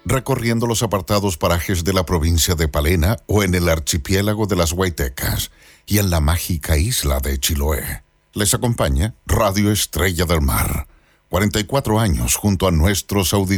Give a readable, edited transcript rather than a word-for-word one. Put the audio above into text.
recorriendo los apartados parajes de la provincia de Palena o en el archipiélago de las Huaytecas y en la mágica isla de Chiloé. Les acompaña Radio Estrella del Mar. 44 años junto a nuestros auditores.